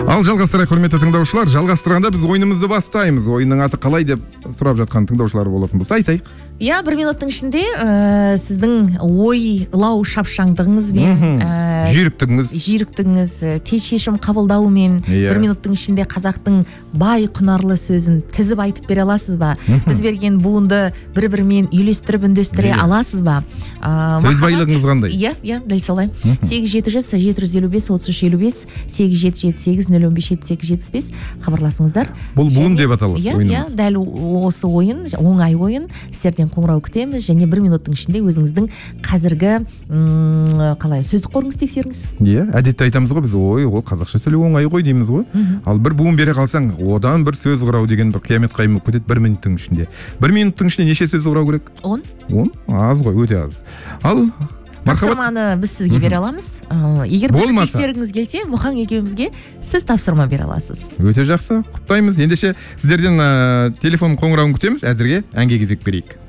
Ал жалғастырайық, құрметті тыңдаушылар. Жалғастырғанда біз ойынымызды бастаймыз. Ойынның аты қалай деп сұрап жатқан тыңдаушылар болатын болса, айтайық. Иә, 1 минуттың ішінде сіздің ойлау шапшаңдығыңызбен, жүйріктігіңіз, тез шешім қабылдауымен 1 минуттың ішінде қазақтың бай құнарлы сөзін тізіп айтып бере аласыз ба? Біз берген буынды бір-бірімен үйлестіріп үндестіре аласыз ба? Сөз байлығыңыз қандай? Иә, дәл солай. 8-700-755-33-55, 8-7-8-015-78-75 хабарласыңыздар. Бұл буын деп аталады ойынымыз. Иә, дәл осы ойын, оңай ойын. Сіздерден қоңырау күтеміз, және 1 минуттың ішінде өзіңіздің қазіргі сөздік қорыңызды тексеріңіз. Иә, әдетте айтамыз ғой біз, ол қазақша сөйлеу оңай ғой дейміз ғой. Ал бір буын бере қалсаң, одан бір сөз құрау деген бір қиямет қайым болып кетеді 1 минуттың ішінде. 1 минуттың ішінде неше сөз құрау керек? 10. 10? Аз ғой, өте аз. Ал тапсырманы біз сізге бере аламыз. Егер бізді тексергіңіз келсе, Мұхан екеумізге сіз тапсырма бере аласыз. Өте жақсы, құптаймыз. Ендеше сіздерден телефон қоңырауын күтеміз. Әзірге әнге кезек берейік.